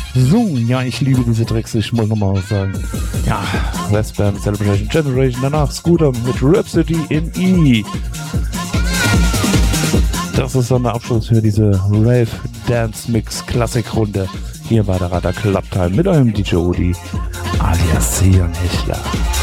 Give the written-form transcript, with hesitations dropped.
So, ja, ich liebe diese Tracks, ich muss nochmal was sagen. Ja, Westbam, Celebration Generation, danach Scooter mit Rhapsody in E. Das ist dann der Abschluss für diese Rave Dance Mix Klassikrunde. Hier war der Radar Club Time mit eurem DJ Odi alias Sion Hechler.